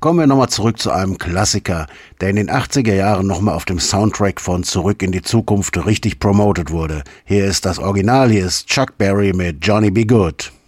Kommen wir nochmal zurück zu einem Klassiker, der in den 80er Jahren nochmal auf dem Soundtrack von Zurück in die Zukunft richtig promoted wurde. Hier ist das Original, hier ist Chuck Berry mit Johnny B. Good.